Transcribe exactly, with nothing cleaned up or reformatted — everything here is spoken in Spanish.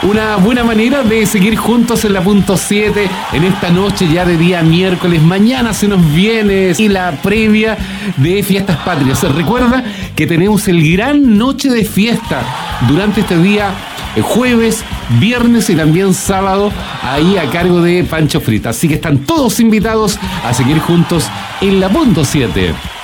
una buena manera de seguir juntos en la punto siete en esta noche ya de día miércoles. Mañana se nos viene y la previa de Fiestas Patrias. Recuerda que tenemos el gran noche de fiesta durante este día, jueves, viernes y también sábado, ahí a cargo de Pancho Frita. Así que están todos invitados a seguir juntos en la punto siete.